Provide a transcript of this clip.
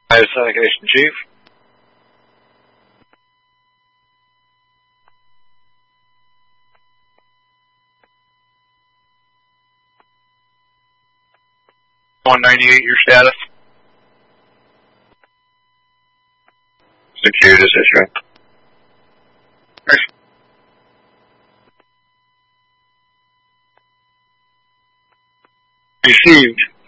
Syndication Chief. .198, your status? Secure decision. Received.